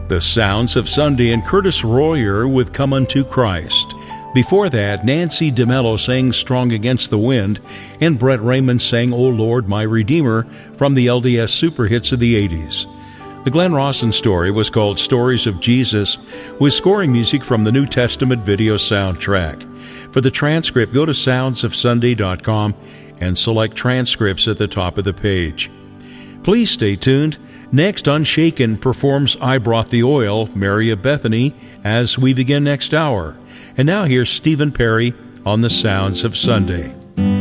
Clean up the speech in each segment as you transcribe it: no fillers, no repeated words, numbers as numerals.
The Sounds of Sunday and Curtis Royer with Come Unto Christ. Before that, Nancy DeMello sang Strong Against the Wind, and Brett Raymond sang O Lord, My Redeemer from the LDS super hits of the 80s. The Glenn Rawson story was called Stories of Jesus, with scoring music from the New Testament video soundtrack. For the transcript, go to soundsofsunday.com and select transcripts at the top of the page. Please stay tuned. Next, Unshaken performs I Brought the Oil, Mary of Bethany, as we begin next hour. And now here's Stephen Perry on the Sounds of Sunday.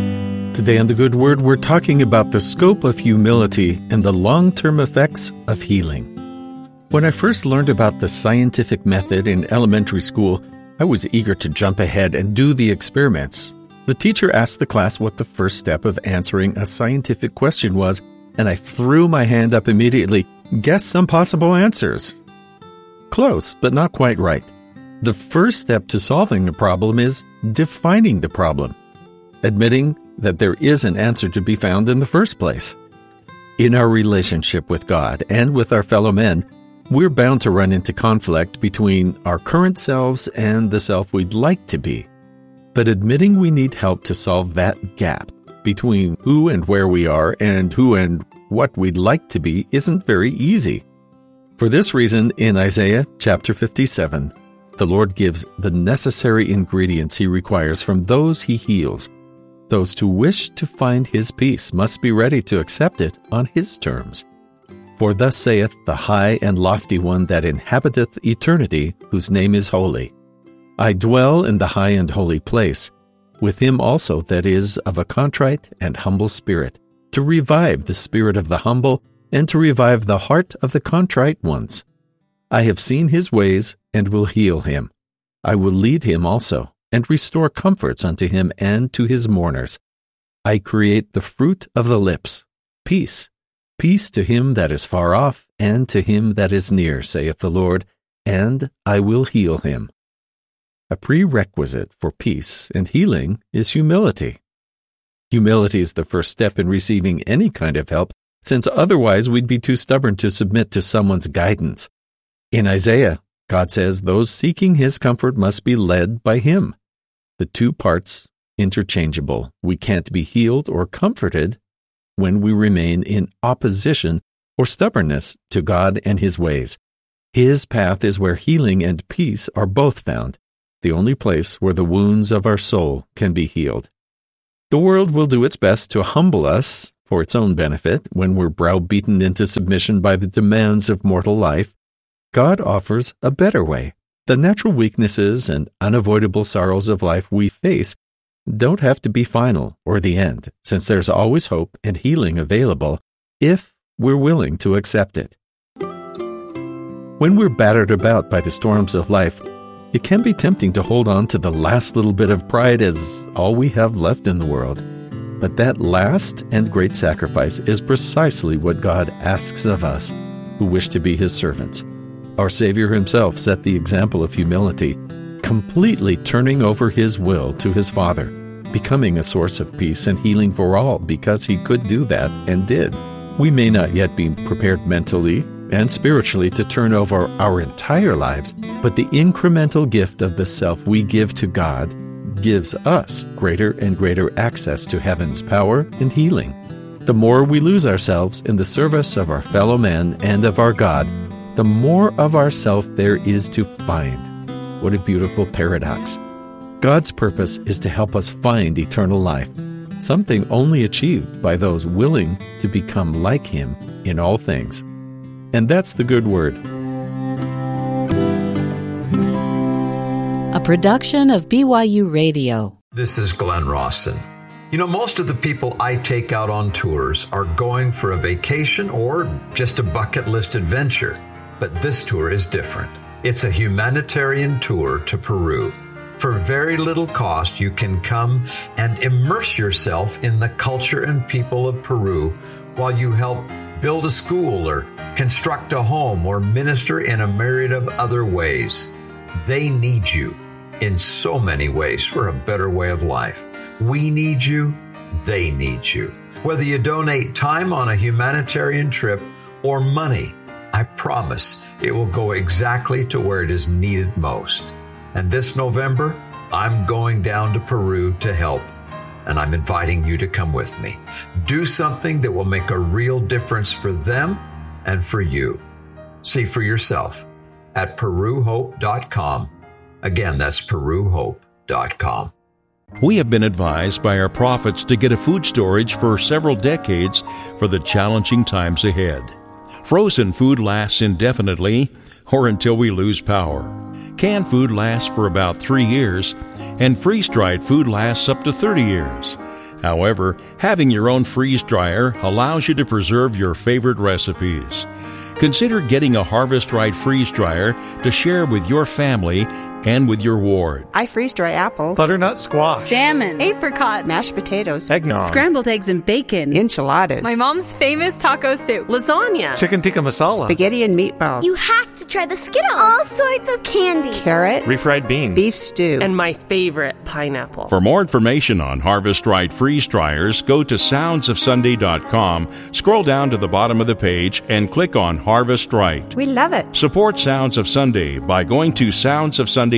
Today on The Good Word, we're talking about the scope of humility and the long-term effects of healing. When I first learned about the scientific method in elementary school, I was eager to jump ahead and do the experiments. The teacher asked the class what the first step of answering a scientific question was, and I threw my hand up immediately. Guess some possible answers. Close, but not quite right. The first step to solving a problem is defining the problem, admitting that there is an answer to be found in the first place. In our relationship with God and with our fellow men, we're bound to run into conflict between our current selves and the self we'd like to be. But admitting we need help to solve that gap between who and where we are and who and what we'd like to be isn't very easy. For this reason, in Isaiah chapter 57, the Lord gives the necessary ingredients He requires from those He heals. Those who wish to find His peace must be ready to accept it on His terms. For thus saith the high and lofty one that inhabiteth eternity, whose name is holy. I dwell in the high and holy place, with him also that is of a contrite and humble spirit, to revive the spirit of the humble, and to revive the heart of the contrite ones. I have seen his ways, and will heal him. I will lead him also, and restore comforts unto him and to his mourners. I create the fruit of the lips, peace. Peace to him that is far off, and to him that is near, saith the Lord, and I will heal him. A prerequisite for peace and healing is humility. Humility is the first step in receiving any kind of help, since otherwise we'd be too stubborn to submit to someone's guidance. In Isaiah, God says those seeking His comfort must be led by Him. The two parts interchangeable. We can't be healed or comforted when we remain in opposition or stubbornness to God and His ways. His path is where healing and peace are both found, the only place where the wounds of our soul can be healed. The world will do its best to humble us for its own benefit when we're browbeaten into submission by the demands of mortal life. God offers a better way. The natural weaknesses and unavoidable sorrows of life we face don't have to be final or the end, since there's always hope and healing available if we're willing to accept it. When we're battered about by the storms of life, it can be tempting to hold on to the last little bit of pride as all we have left in the world. But that last and great sacrifice is precisely what God asks of us who wish to be His servants. Our Savior Himself set the example of humility, completely turning over His will to His Father, becoming a source of peace and healing for all because He could do that and did. We may not yet be prepared mentally and spiritually to turn over our entire lives, but the incremental gift of the self we give to God gives us greater and greater access to heaven's power and healing. The more we lose ourselves in the service of our fellow men and of our God, the more of ourself there is to find. What a beautiful paradox. God's purpose is to help us find eternal life, something only achieved by those willing to become like Him in all things. And that's the Good Word. A production of BYU Radio. This is Glenn Rawson. You know, most of the people I take out on tours are going for a vacation or just a bucket list adventure. But this tour is different. It's a humanitarian tour to Peru. For very little cost, you can come and immerse yourself in the culture and people of Peru while you help build a school or construct a home or minister in a myriad of other ways. They need you in so many ways for a better way of life. We need you. They need you. Whether you donate time on a humanitarian trip or money, I promise it will go exactly to where it is needed most. And this November, I'm going down to Peru to help, and I'm inviting you to come with me. Do something that will make a real difference for them and for you. See for yourself at peruhope.com. Again, that's peruhope.com. We have been advised by our prophets to get a food storage for several decades for the challenging times ahead. Frozen food lasts indefinitely or until we lose power. Canned food lasts for about 3 years, and freeze-dried food lasts up to 30 years. However, having your own freeze dryer allows you to preserve your favorite recipes. Consider getting a Harvest Right freeze dryer to share with your family and with your ward. I freeze dry apples, butternut squash, salmon, apricots, mashed potatoes, eggnog, scrambled eggs and bacon, enchiladas, my mom's famous taco soup, lasagna, chicken tikka masala, spaghetti and meatballs. You have to try the Skittles. All sorts of candy. Carrots, refried beans, beef stew, and my favorite, pineapple. For more information on Harvest Right freeze dryers, go to soundsofsunday.com, scroll down to the bottom of the page, and click on Harvest Right. We love it. Support Sounds of Sunday by going to soundsofsunday.com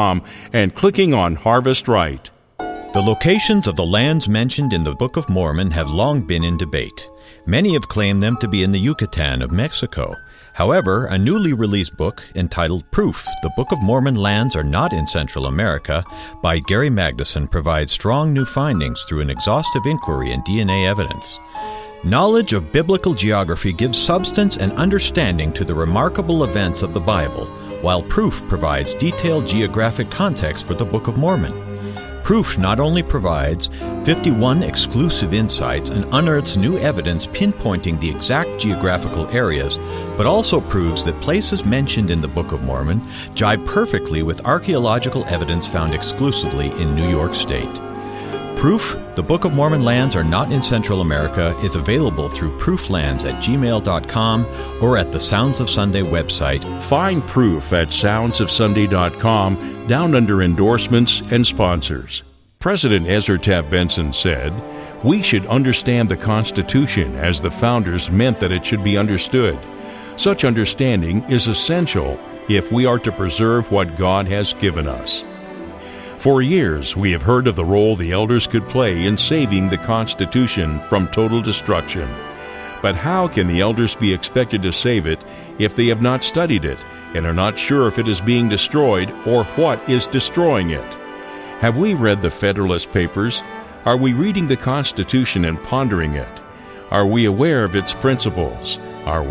and clicking on Harvest Right. The locations of the lands mentioned in the Book of Mormon have long been in debate. Many have claimed them to be in the Yucatan of Mexico. However, a newly released book entitled Proof, The Book of Mormon Lands Are Not in Central America by Gary Magnuson provides strong new findings through an exhaustive inquiry and DNA evidence. Knowledge of biblical geography gives substance and understanding to the remarkable events of the Bible, while Proof provides detailed geographic context for the Book of Mormon. Proof not only provides 51 exclusive insights and unearths new evidence pinpointing the exact geographical areas, but also proves that places mentioned in the Book of Mormon jibe perfectly with archaeological evidence found exclusively in New York State. Proof, The Book of Mormon Lands Are Not in Central America is available through prooflands@gmail.com or at the Sounds of Sunday website. Find Proof at soundsofsunday.com down under endorsements and sponsors. President Ezra Taft Benson said, "We should understand the Constitution as the founders meant that it should be understood. Such understanding is essential if we are to preserve what God has given us." For years, we have heard of the role the elders could play in saving the Constitution from total destruction. But how can the elders be expected to save it if they have not studied it and are not sure if it is being destroyed or what is destroying it? Have we read the Federalist Papers? Are we reading the Constitution and pondering it? Are we aware of its principles? Are